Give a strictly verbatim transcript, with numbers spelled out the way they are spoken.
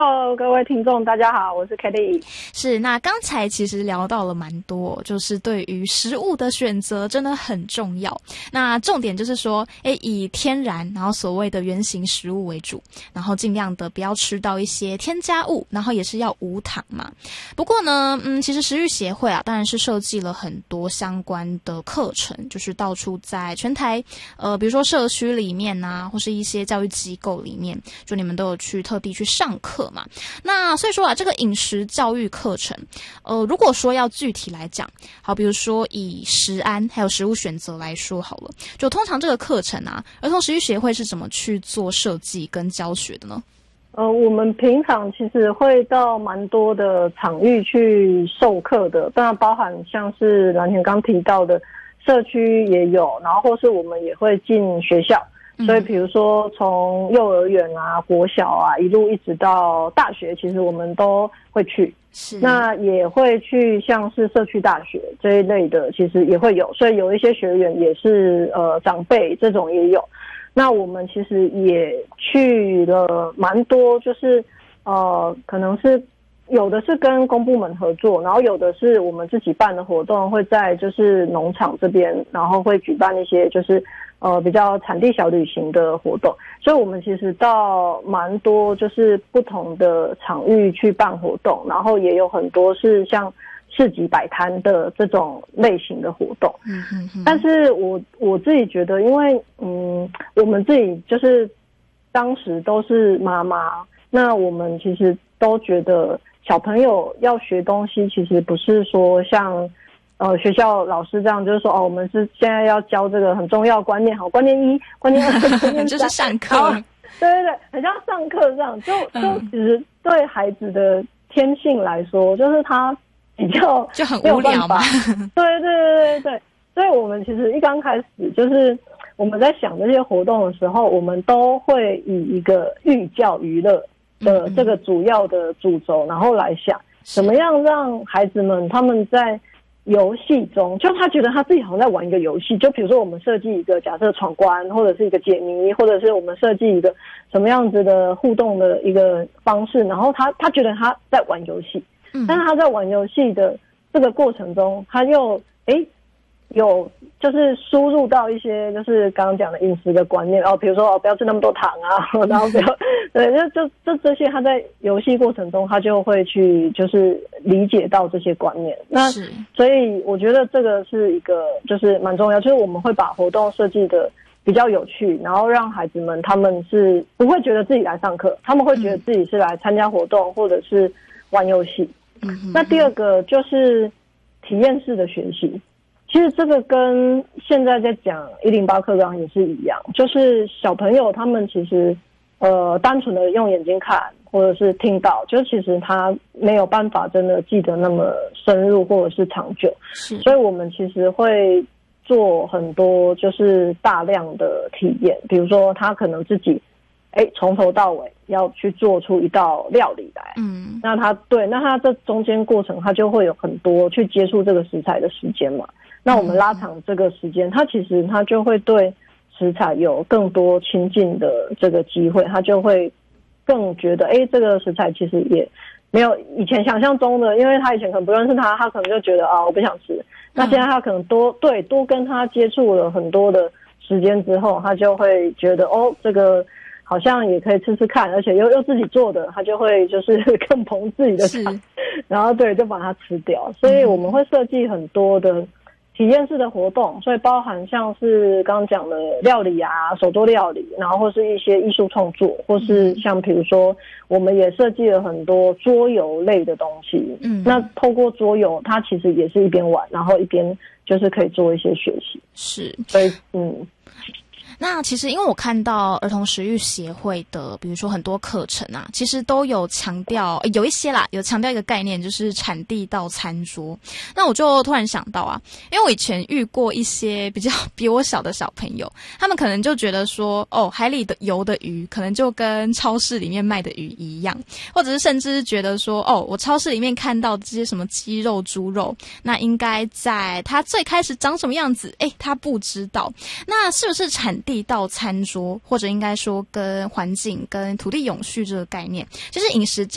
Hello， 各位听众，大家好，我是 Kelly。 是，那刚才其实聊到了蛮多，就是对于食物的选择真的很重要。那重点就是说，诶，以天然，然后所谓的原型食物为主，然后尽量的不要吃到一些添加物，然后也是要无糖嘛。不过呢，嗯，其实食育协会啊，当然是设计了很多相关的课程，就是到处在全台，呃，比如说社区里面啊，或是一些教育机构里面，就你们都有去特地去上课嘛。那所以说啊，这个饮食教育课程，呃，如果说要具体来讲，好，比如说以食安还有食物选择来说好了，就通常这个课程啊，儿童食育协会是怎么去做设计跟教学的呢？ 呃，我们平常其实会到蛮多的场域去授课的，当然包含像是蓝田刚提到的社区也有，然后或是我们也会进学校。所以比如说从幼儿园啊、国小啊一路一直到大学，其实我们都会去。 是，那也会去像是社区大学这一类的，其实也会有。所以有一些学员也是呃长辈这种也有。那我们其实也去了蛮多，就是呃可能是有的是跟公部门合作，然后有的是我们自己办的活动，会在就是农场这边，然后会举办一些就是呃比较产地小旅行的活动。所以我们其实到蛮多就是不同的场域去办活动，然后也有很多是像市集摆摊的这种类型的活动。 嗯嗯嗯。 但是我我自己觉得，因为嗯我们自己就是当时都是妈妈，那我们其实都觉得小朋友要学东西，其实不是说像呃学校老师这样，就是说哦，我们是现在要教这个很重要观念，好，观念一、观念二、观念三， 就是上课。 对对对，很像上课这样，就就其实对孩子的天性来说，就是他比较就很无聊嘛。 对对对对对，所以我们其实一刚开始就是我们在想这些活动的时候，我们都会以一个寓教于乐的这个主要的主轴，然后来想怎么样让孩子们他们在游戏中，就他觉得他自己好像在玩一个游戏。就比如说我们设计一个假设闯关，或者是一个解谜，或者是我们设计一个什么样子的互动的一个方式，然后他他觉得他在玩游戏，但是他在玩游戏的这个过程中，他又诶有就是输入到一些就是刚刚讲的饮食的观念，然后比如说哦不要吃那么多糖啊，然后不要对就就就这些，他在游戏过程中他就会去就是理解到这些观念。那所以我觉得这个是一个就是蛮重要，就是我们会把活动设计的比较有趣，然后让孩子们他们是不会觉得自己来上课，他们会觉得自己是来参加活动或者是玩游戏。 嗯， 那第二个就是体验式的学习。其实这个跟现在在讲一零八课纲也是一样，就是小朋友他们其实呃单纯的用眼睛看或者是听到，就其实他没有办法真的记得那么深入或者是长久。 是， 所以我们其实会做很多就是大量的体验，比如说他可能自己哎从头到尾要去做出一道料理来。 嗯， 那他对，那他这中间过程他就会有很多去接触这个食材的时间嘛。那我们拉长这个时间，他其实他就会对食材有更多亲近的这个机会，他就会更觉得，哎，这个食材其实也没有以前想象中的，因为他以前可能不认识他，他可能就觉得啊，我不想吃。那现在他可能多对多跟他接触了很多的时间之后，他就会觉得哦，这个好像也可以吃吃看，而且又又自己做的，他就会就是更捧自己的场，然后对就把它吃掉。所以我们会设计很多的体验式的活动，所以包含像是刚刚讲的料理啊，手作料理，然后或是一些艺术创作，或是像比如说我们也设计了很多桌游类的东西。嗯，那透过桌游，它其实也是一边玩，然后一边就是可以做一些学习。 是， 所以嗯。 那其实因为我看到儿童食育协会的比如说很多课程啊，其实都有强调有一些啦，有强调一个概念，就是产地到餐桌。那我就突然想到啊，因为我以前遇过一些比较比我小的小朋友，他们可能就觉得说哦，海里的游的鱼可能就跟超市里面卖的鱼一样，或者是甚至觉得说哦，我超市里面看到这些什么鸡肉猪肉，那应该在它最开始长什么样子，诶他不知道。那是不是产地地到餐桌，或者应该说跟环境跟土地永续这个概念，就是饮食